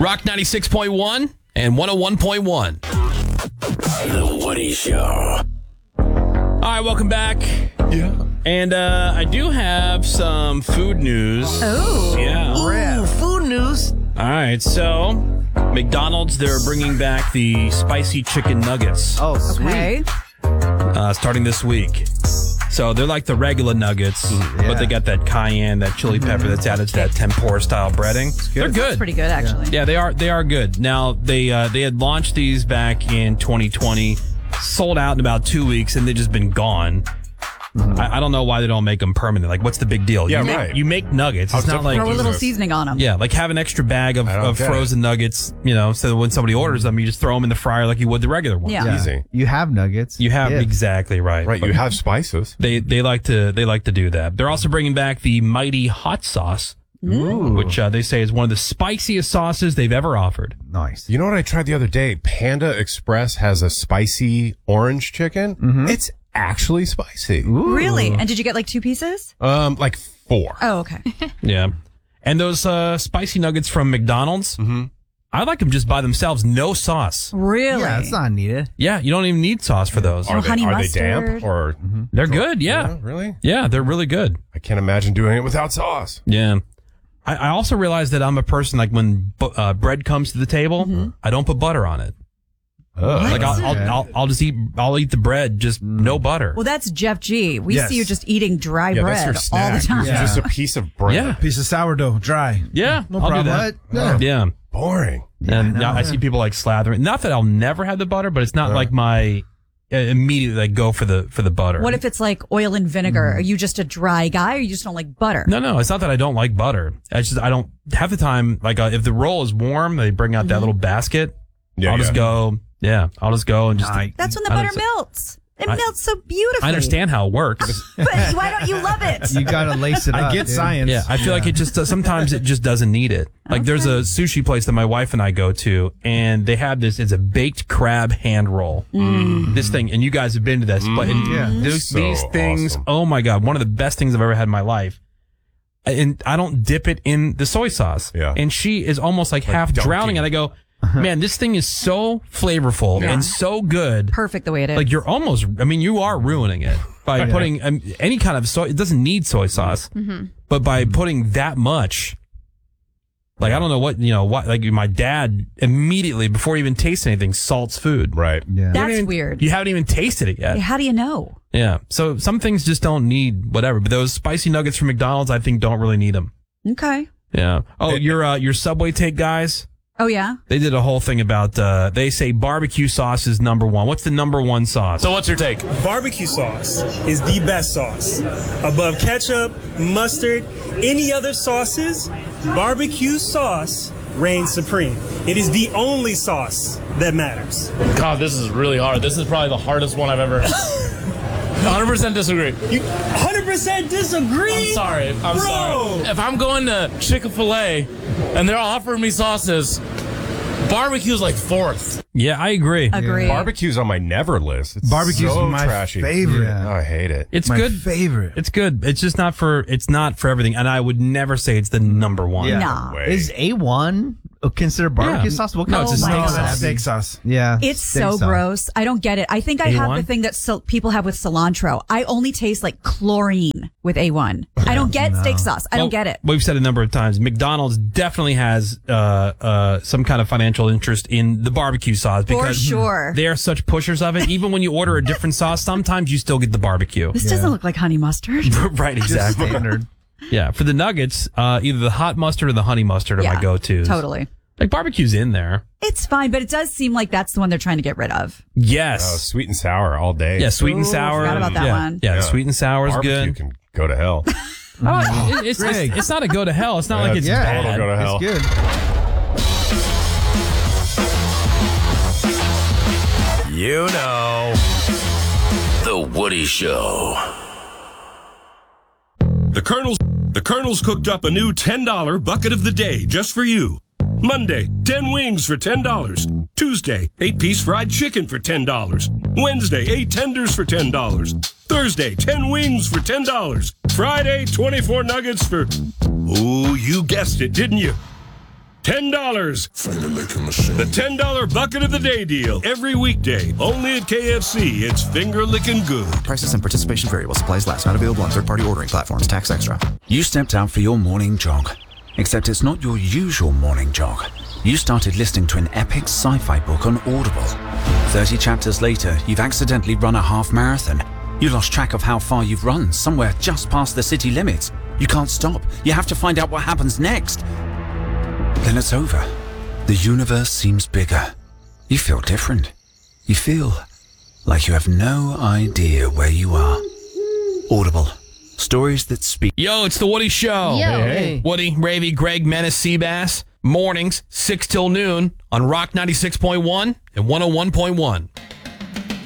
Rock 96.1 and 101.1. The Woody Show. All right, welcome back. Yeah. And I do have some food news. Oh. Yeah. Ooh, food news. All right, so McDonald's, they're bringing back the spicy chicken nuggets Oh, sweet. Okay. starting this week. So they're like the regular nuggets, but they got that cayenne, that chili pepper that's added to that tempura-style breading. They're good. That's pretty good, actually. Yeah, they are good. Now, they had launched these back in 2020, sold out in about 2 weeks, and they've just been gone. I don't know why they don't make them permanent. Like, what's the big deal? Yeah, You make nuggets. It's not like... Throw a little seasoning on them. Yeah, like have an extra bag of frozen nuggets, so that when somebody orders them, you just throw them in the fryer like you would the regular ones. Yeah. Easy. You have nuggets. You have exactly right. Right, you have spices. They like to do that. They're also bringing back the Mighty Hot Sauce, which they say is one of the spiciest sauces they've ever offered. Nice. You know what I tried the other day? Panda Express has a spicy orange chicken. It's actually spicy. Really? And did you get like 2 pieces? Like 4. Oh, okay. Yeah, and those spicy nuggets from McDonald's, I like them just by themselves, no sauce. Really? Yeah, it's not needed. Yeah, you don't even need sauce for those. Or honey are mustard. they damp or? They're good. Yeah, Really? yeah, they're really good. I can't imagine doing it without sauce. Yeah. I also realized that I'm a person, like when bread comes to the table, I don't put butter on it. Like I'll just eat the bread, just no butter. Well, that's Jeff G. We Yes. see you just eating dry bread That's your all the snack. time. It's just a piece of bread. Yeah. Piece of sourdough, dry. Yeah, No I'll problem. do that. What? Yeah. Boring. And I see people like slathering. Not that I'll never have the butter, but it's not like my immediately like go for the butter. What if it's like oil and vinegar? Are you just a dry guy or you just don't like butter? No, it's not that I don't like butter. It's just I don't half the time. Like if the roll is warm, they bring out that little basket. Yeah, I'll just go. Yeah, I'll just go and just. That's when the I butter don't- melts. It melts so beautifully. I understand how it works. But why don't you love it? You gotta lace it up. I get dude. science. Yeah, I feel like it just sometimes it just doesn't need it. Like there's a sushi place that my wife and I go to, and they have this. It's a baked crab hand roll. This thing, and you guys have been to this, but these So things. awesome. Oh my god, one of the best things I've ever had in my life. And I don't dip it in the soy sauce. Yeah. And she is almost like half dunking. drowning, and I go, man, this thing is so flavorful and so good. Perfect the way it is. Like you are ruining it by putting any kind of soy. It doesn't need soy sauce, but by putting that much, like I don't know what like my dad immediately before he even tastes anything salts food. Right. Yeah. That's weird. You haven't even tasted it yet. How do you know? Yeah. So some things just don't need whatever. But those spicy nuggets from McDonald's, I think, don't really need them. Okay. Yeah. Oh, your Subway take guys. Oh, yeah? They did a whole thing about, they say barbecue sauce is number one. What's the number one sauce? So what's your take? Barbecue sauce is the best sauce. Above ketchup, mustard, any other sauces, barbecue sauce reigns supreme. It is the only sauce that matters. God, this is really hard. This is probably the hardest one I've ever. 100% disagree. You 100% disagree? I'm sorry. I'm Bro. sorry. If I'm going to Chick-fil-A and they're offering me sauces, barbecue's like 4th. Yeah, I agree. Agree. Barbecue's on my never list. It's Barbecue's so my trashy. favorite. Oh, I hate it. It's My good. favorite. It's good. It's just not for everything. And I would never say it's the number one. Yeah. Nah. Wait. Is A1 considered barbecue Yeah. sauce? What No, kind it's of a Oh my steak God. sauce. Steak sauce. Yeah. It's steak so sauce. gross. I don't get it. I think I have A1? the thing that people have with cilantro. I only taste like chlorine with A1. I don't get steak sauce. I don't get it. We've said a number of times, McDonald's definitely has some kind of financial interest in the barbecue sauce For because sure. they are such pushers of it. Even when you order a different sauce, sometimes you still get the barbecue. This doesn't look like honey mustard. Right, exactly. Standard. Yeah, for the nuggets, either the hot mustard or the honey mustard are my go-tos. Totally. Like barbecue's in there. It's fine, but it does seem like that's the one they're trying to get rid of. Yes. Oh, sweet and sour all day. Yeah, sweet and Ooh, sour. forgot about that yeah. one. Yeah, sweet and sour is Barbecue good. can go to hell. Oh, it's not a go to hell. It's not like it's Yeah. bad. Total go to hell. It's good. You know. The Woody Show. The Colonel's cooked up a new $10 bucket of the day just for you. Monday, 10 wings for $10. Tuesday, 8-piece fried chicken for $10. Wednesday, 8 tenders for $10. Thursday, 10 wings for $10. Friday, 24 nuggets for... Oh, you guessed it, didn't you? $10. The $10 bucket of the day deal. Every weekday. Only at KFC. It's finger licking good. Prices and participation vary while supplies last. Not available on third-party ordering platforms. Tax extra. You stepped out for your morning jog. Except it's not your usual morning jog. You started listening to an epic sci-fi book on Audible. 30 chapters later, you've accidentally run a half marathon. You lost track of how far you've run, somewhere just past the city limits. You can't stop. You have to find out what happens next. Then it's over. The universe seems bigger. You feel different. You feel like you have no idea where you are. Audible. Stories that speak. Yo, it's the Woody Show. Yo. Hey. Woody, Ravy, Greg, Menace, Seabass. Mornings, 6 till noon on Rock 96.1 and 101.1.